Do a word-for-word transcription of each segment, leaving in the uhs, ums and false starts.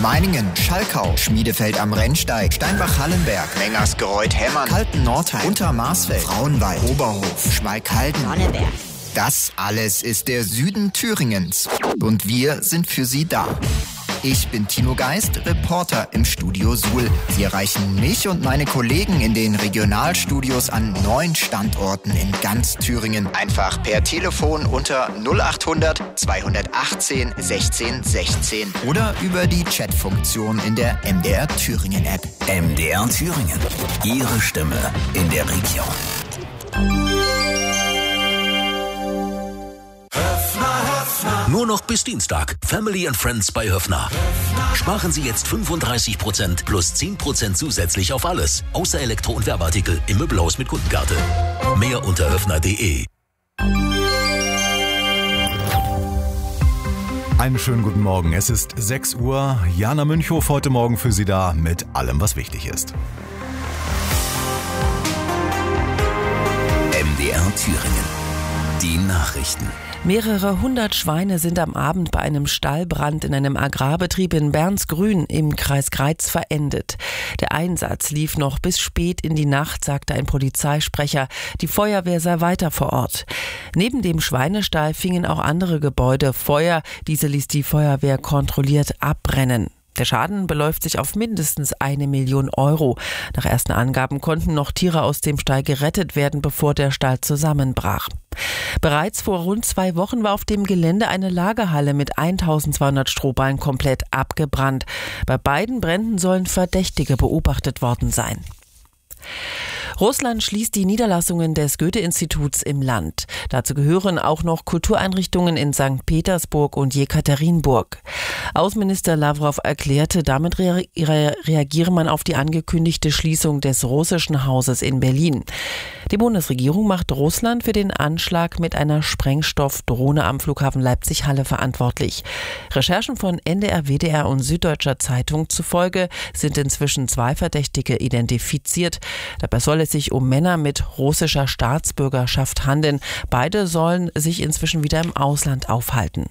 Meiningen, Schalkau, Schmiedefeld am Rennsteig, Steinbach-Hallenberg, Mengersgereuth-Hemmern, Kalten-Nordheim, Untermarsfeld, Frauenwald, Oberhof, Schmalkalden, Sonneberg. Das alles ist der Süden Thüringens. Und wir sind für Sie da. Ich bin Timo Geist, Reporter im Studio Suhl. Sie erreichen mich und meine Kollegen in den Regionalstudios an neun Standorten in ganz Thüringen. Einfach per Telefon unter null achthundert zweihundertachtzehn sechzehn sechzehn oder über die Chatfunktion in der M D R Thüringen App. M D R Thüringen. Ihre Stimme in der Region. Nur noch bis Dienstag. Family and Friends bei Höffner. Sparen Sie jetzt fünfunddreißig Prozent plus zehn Prozent zusätzlich auf alles. Außer Elektro- und Werbeartikel im Möbelhaus mit Kundenkarte. Mehr unter höffner punkt de. Einen schönen guten Morgen. Es ist sechs Uhr. Jana Münchhof heute Morgen für Sie da mit allem, was wichtig ist. M D R Thüringen. Die Nachrichten. Mehrere hundert Schweine sind am Abend bei einem Stallbrand in einem Agrarbetrieb in Bernsgrün im Kreis Greiz verendet. Der Einsatz lief noch bis spät in die Nacht, sagte ein Polizeisprecher. Die Feuerwehr sei weiter vor Ort. Neben dem Schweinestall fingen auch andere Gebäude Feuer. Diese ließ die Feuerwehr kontrolliert abbrennen. Der Schaden beläuft sich auf mindestens eine Million Euro. Nach ersten Angaben konnten noch Tiere aus dem Stall gerettet werden, bevor der Stall zusammenbrach. Bereits vor rund zwei Wochen war auf dem Gelände eine Lagerhalle mit eintausendzweihundert Strohballen komplett abgebrannt. Bei beiden Bränden sollen Verdächtige beobachtet worden sein. Russland schließt die Niederlassungen des Goethe-Instituts im Land. Dazu gehören auch noch Kultureinrichtungen in Sankt Petersburg und Jekaterinburg. Außenminister Lawrow erklärte, damit re- re- reagiere man auf die angekündigte Schließung des russischen Hauses in Berlin. Die Bundesregierung macht Russland für den Anschlag mit einer Sprengstoffdrohne am Flughafen Leipzig-Halle verantwortlich. Recherchen von N D R, W D R und Süddeutscher Zeitung zufolge sind inzwischen zwei Verdächtige identifiziert. Dabei soll es sich um Männer mit russischer Staatsbürgerschaft handeln. Beide sollen sich inzwischen wieder im Ausland aufhalten.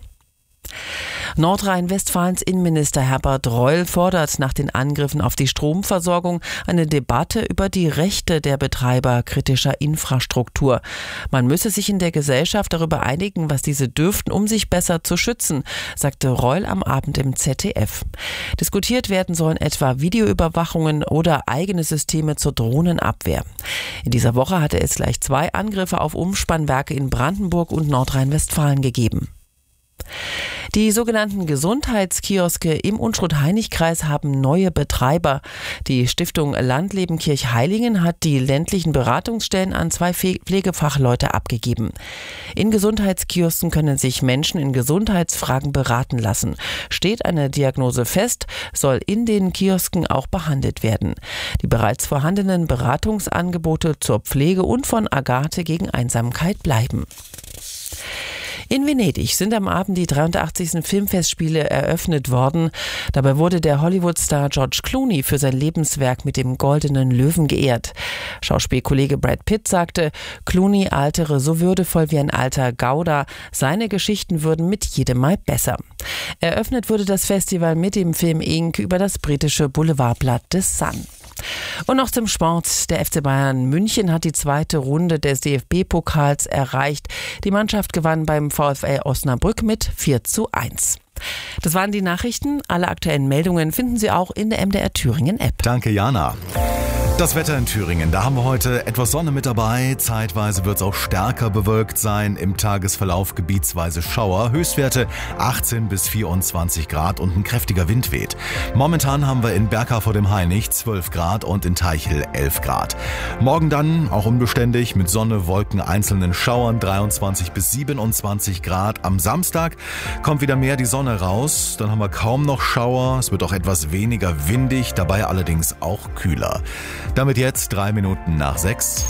Nordrhein-Westfalens Innenminister Herbert Reul fordert nach den Angriffen auf die Stromversorgung eine Debatte über die Rechte der Betreiber kritischer Infrastruktur. Man müsse sich in der Gesellschaft darüber einigen, was diese dürften, um sich besser zu schützen, sagte Reul am Abend im Z D F. Diskutiert werden sollen etwa Videoüberwachungen oder eigene Systeme zur Drohnenabwehr. In dieser Woche hatte es gleich zwei Angriffe auf Umspannwerke in Brandenburg und Nordrhein-Westfalen gegeben. Die sogenannten Gesundheitskioske im Unstrut-Hainich-Kreis haben neue Betreiber. Die Stiftung Landleben Kirchheilingen hat die ländlichen Beratungsstellen an zwei Pflegefachleute abgegeben. In Gesundheitskiosken können sich Menschen in Gesundheitsfragen beraten lassen. Steht eine Diagnose fest, soll in den Kiosken auch behandelt werden. Die bereits vorhandenen Beratungsangebote zur Pflege und von Agathe gegen Einsamkeit bleiben. In Venedig sind am Abend die dreiundachtzigsten Filmfestspiele eröffnet worden. Dabei wurde der Hollywood-Star George Clooney für sein Lebenswerk mit dem Goldenen Löwen geehrt. Schauspielkollege Brad Pitt sagte, Clooney altere so würdevoll wie ein alter Gouda. Seine Geschichten würden mit jedem Mal besser. Eröffnet wurde das Festival mit dem Film Ink über das britische Boulevardblatt The Sun. Und noch zum Sport. Der F C Bayern München hat die zweite Runde des D F B-Pokals erreicht. Die Mannschaft gewann beim VfL Osnabrück mit vier zu eins. Das waren die Nachrichten. Alle aktuellen Meldungen finden Sie auch in der M D R Thüringen App. Danke, Jana. Das Wetter in Thüringen, da haben wir heute etwas Sonne mit dabei. Zeitweise wird es auch stärker bewölkt sein. Im Tagesverlauf gebietsweise Schauer. Höchstwerte achtzehn bis vierundzwanzig Grad und ein kräftiger Wind weht. Momentan haben wir in Berka vor dem Hainich zwölf Grad und in Teichel elf Grad. Morgen dann auch unbeständig mit Sonne, Wolken, einzelnen Schauern dreiundzwanzig bis siebenundzwanzig Grad. Am Samstag kommt wieder mehr die Sonne raus. Dann haben wir kaum noch Schauer. Es wird auch etwas weniger windig, dabei allerdings auch kühler. Damit jetzt drei Minuten nach sechs.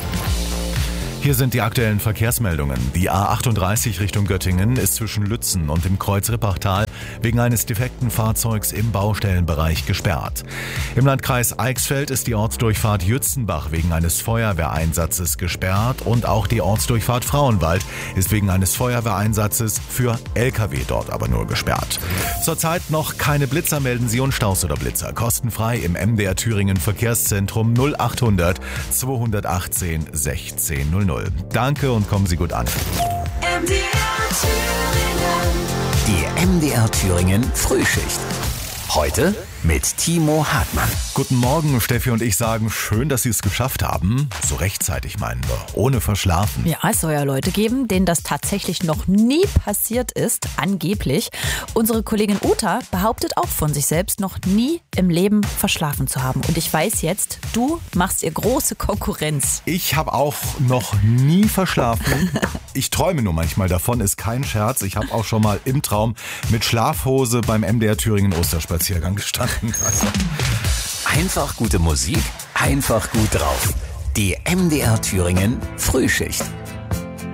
Hier sind die aktuellen Verkehrsmeldungen. Die A achtunddreißig Richtung Göttingen ist zwischen Lützen und dem Kreuz Rippachtal wegen eines defekten Fahrzeugs im Baustellenbereich gesperrt. Im Landkreis Eichsfeld ist die Ortsdurchfahrt Jützenbach wegen eines Feuerwehreinsatzes gesperrt und auch die Ortsdurchfahrt Frauenwald ist wegen eines Feuerwehreinsatzes für L K W dort aber nur gesperrt. Zurzeit noch keine Blitzer, melden Sie uns Staus oder Blitzer. Kostenfrei im M D R Thüringen Verkehrszentrum null achthundert zweihundertachtzehn sechzehn null null. Danke und kommen Sie gut an. M D R Thüringen. Die M D R Thüringen Frühschicht. Heute mit Timo Hartmann. Guten Morgen, Steffi und ich sagen, schön, dass Sie es geschafft haben. So rechtzeitig meinen wir, ohne verschlafen. Ja, es soll ja Leute geben, denen das tatsächlich noch nie passiert ist, angeblich. Unsere Kollegin Uta behauptet auch von sich selbst, noch nie im Leben verschlafen zu haben. Und ich weiß jetzt, du machst ihr große Konkurrenz. Ich habe auch noch nie verschlafen. Ich träume nur manchmal davon, ist kein Scherz. Ich habe auch schon mal im Traum mit Schlafhose beim M D R Thüringen Osterspaziergang gestanden. Also. Einfach gute Musik, einfach gut drauf. Die M D R Thüringen Frühschicht.